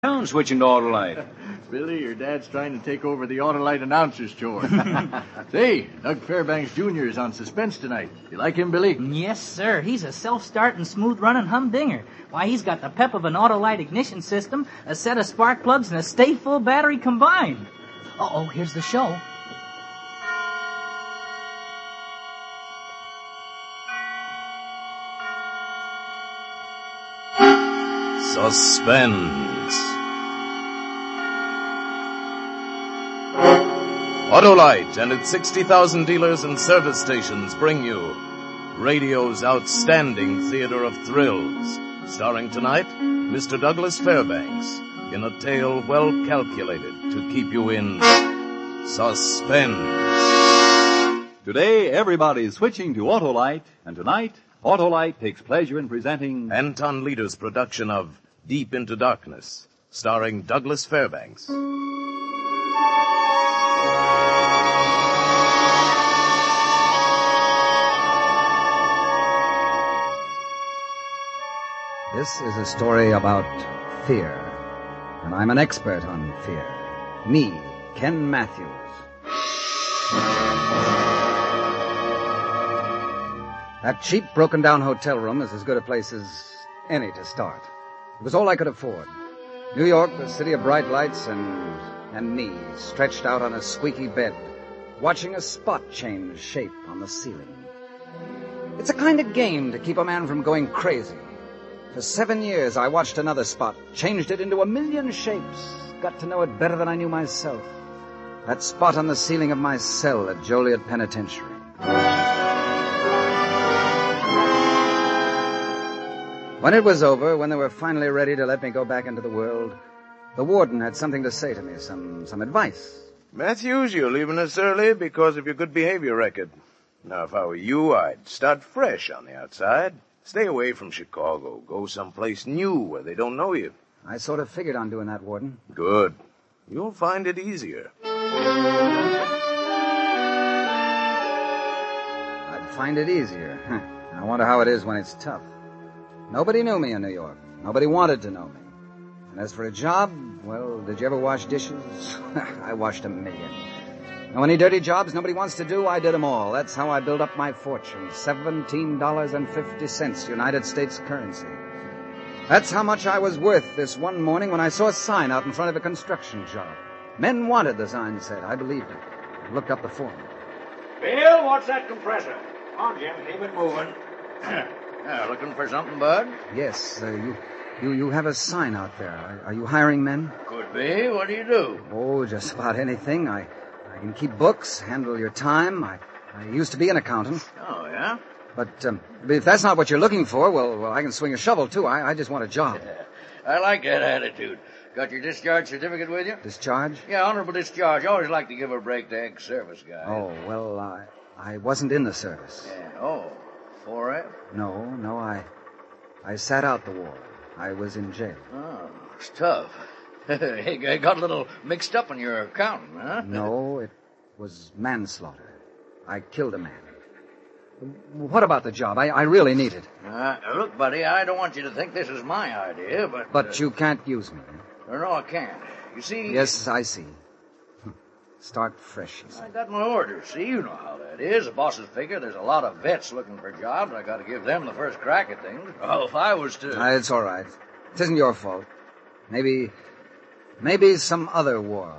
town switching to Autolite. Billy, your dad's trying to take over the Autolite announcer's chore. Say, Doug Fairbanks Jr. is on suspense tonight. You like him, Billy? Yes, sir. He's a self-starting, smooth-running humdinger. Why, he's got the pep of an Autolite ignition system, a set of spark plugs, and a stay-full battery combined. Uh-oh, here's the show. Suspense. Autolite and its 60,000 dealers and service stations bring you radio's outstanding theater of thrills, starring tonight Mr. Douglas Fairbanks in a tale well calculated to keep you in suspense. Today, everybody's switching to Autolite, and tonight, Autolite takes pleasure in presenting Anton Leader's production of Deep into Darkness, starring Douglas Fairbanks. This is a story about fear, and I'm an expert on fear. Me, Ken Matthews. That cheap, broken-down hotel room is as good a place as any to start. It was all I could afford. New York, the city of bright lights, and me, stretched out on a squeaky bed, watching a spot change shape on the ceiling. It's a kind of game to keep a man from going crazy. For 7 years, I watched another spot, changed it into a million shapes, got to know it better than I knew myself. That spot on the ceiling of my cell at Joliet Penitentiary. When it was over, when they were finally ready to let me go back into the world, the warden had something to say to me, some advice. Matthews, you're leaving us early because of your good behavior record. Now, if I were you, I'd start fresh on the outside. Stay away from Chicago. Go someplace new where they don't know you. I sort of figured on doing that, Warden. Good. You'll find it easier. I'd find it easier. I wonder how it is when it's tough. Nobody knew me in New York. Nobody wanted to know me. And as for a job, well, did you ever wash dishes? I washed 1,000,000. Now, any dirty jobs nobody wants to do, I did them all. That's how I built up my fortune. $17.50 United States currency. That's how much I was worth this one morning when I saw a sign out in front of a construction job. Men wanted, the sign said. I believed it. I looked up the form. Bill, what's that compressor? Come on, Jim, keep it moving. Looking for something, Bud? Yes, you have a sign out there. Are you hiring men? Could be. What do you do? Oh, just about anything. I can keep books, handle your time. I used to be an accountant. Oh, yeah? But if that's not what you're looking for, well, I can swing a shovel, too. I just want a job. I like that attitude. Got your discharge certificate with you? Discharge? Yeah, honorable discharge. I always like to give a break to ex-service guys. Oh, well, I wasn't in the service. Yeah. Oh, 4F? No, I sat out the war. I was in jail. Oh, it's tough. You got a little mixed up in your accounting, huh? No, it was manslaughter. I killed a man. What about the job? I really need it. Look, buddy, I don't want you to think this is my idea, but... But you can't use me. No, I can't. You see... Yes, I see. Start fresh, you see. I got my orders. See, you know how that is. The bosses figure there's a lot of vets looking for jobs. I got to give them the first crack at things. Oh, if I was to... It's all right. It isn't your fault. Maybe some other war.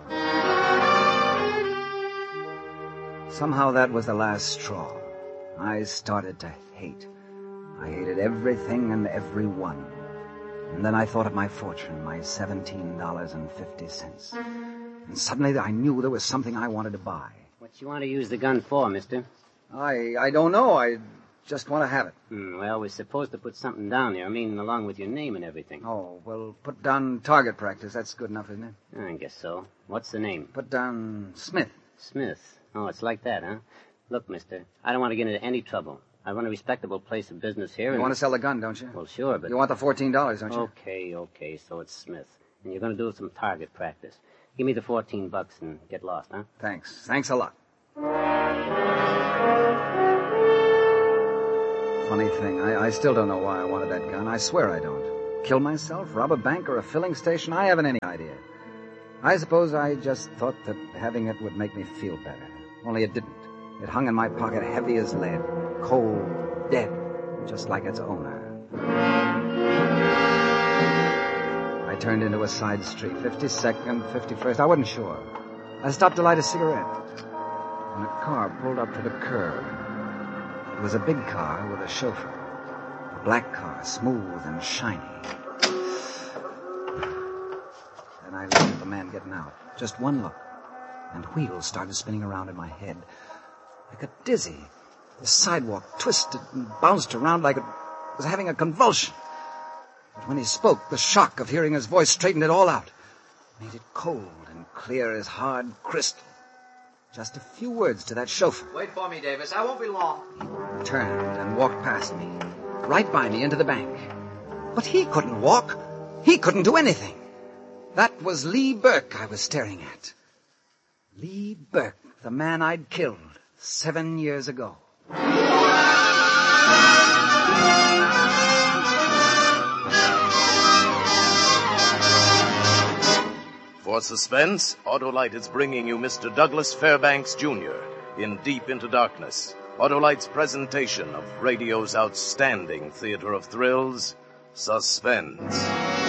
Somehow that was the last straw. I started to hate. I hated everything and everyone. And then I thought of my fortune, my $17.50. And suddenly I knew there was something I wanted to buy. What you want to use the gun for, mister? I don't know. I just want to have it. Well, we're supposed to put something down there. I mean, along with your name and everything. Oh, well, put down target practice. That's good enough, isn't it? I guess so. What's the name? Put down Smith. Smith. Oh, it's like that, huh? Look, mister, I don't want to get into any trouble. I run a respectable place of business here. You want to sell the gun, don't you? Well, sure, but... You want the $14, don't you? Okay, so it's Smith. And you're going to do some target practice. Give me the $14 and get lost, huh? Thanks a lot. Funny thing, I still don't know why I wanted that gun. I swear I don't. Kill myself? Rob a bank or a filling station? I haven't any idea. I suppose I just thought that having it would make me feel better. Only it didn't. It hung in my pocket heavy as lead, cold, dead, just like its owner. I turned into a side street, 52nd, 51st, I wasn't sure. I stopped to light a cigarette, and a car pulled up to the curb. It was a big car with a chauffeur. A black car, smooth and shiny. Then I looked at the man getting out. Just one look. And wheels started spinning around in my head. I got dizzy. The sidewalk twisted and bounced around like it was having a convulsion. But when he spoke, the shock of hearing his voice straightened it all out. Made it cold and clear as hard crystal. Just a few words to that chauffeur. Wait for me, Davis. I won't be long. He turned and walked past me, right by me into the bank. But he couldn't walk. He couldn't do anything. That was Lee Burke I was staring at. Lee Burke, the man I'd killed 7 years ago. For suspense, Autolite is bringing you Mr. Douglas Fairbanks, Jr. in Deep Into Darkness, Autolite's presentation of radio's outstanding theater of thrills, Suspense.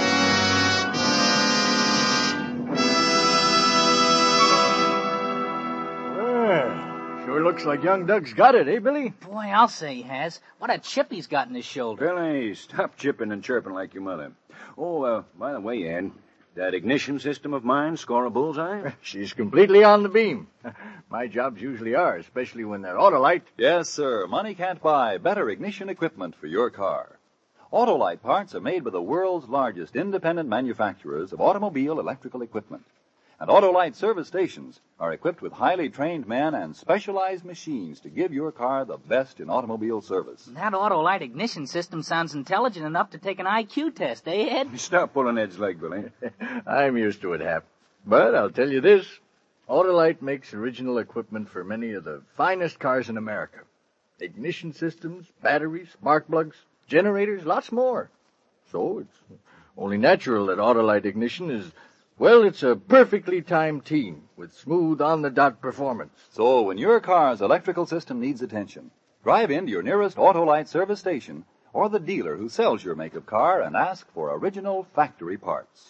Sure looks like young Doug's got it, eh, Billy? Boy, I'll say he has. What a chip he's got in his shoulder. Billy, stop chipping and chirping like your mother. Oh, by the way, Ed, that ignition system of mine score a bullseye? She's completely on the beam. My jobs usually are, especially when they're Autolite. Yes, sir. Money can't buy better ignition equipment for your car. Autolite parts are made by the world's largest independent manufacturers of automobile electrical equipment. And Autolite service stations are equipped with highly trained men and specialized machines to give your car the best in automobile service. That Autolite ignition system sounds intelligent enough to take an IQ test, eh, Ed? Stop pulling Ed's leg, Billy. I'm used to it, Hap. But I'll tell you this. Autolite makes original equipment for many of the finest cars in America. Ignition systems, batteries, spark plugs, generators, lots more. So it's only natural that Autolite ignition is, well, it's a perfectly timed team with smooth on-the-dot performance. So when your car's electrical system needs attention, drive into your nearest Autolite service station or the dealer who sells your make of car and ask for original factory parts.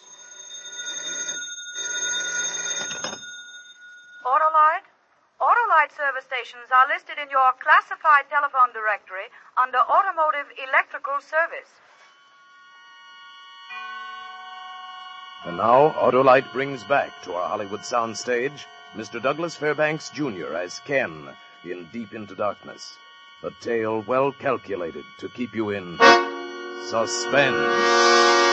Autolite? Autolite service stations are listed in your classified telephone directory under Automotive Electrical Service. And now, Autolite brings back to our Hollywood soundstage Mr. Douglas Fairbanks, Jr. as Ken in Deep Into Darkness. A tale well calculated to keep you in suspense.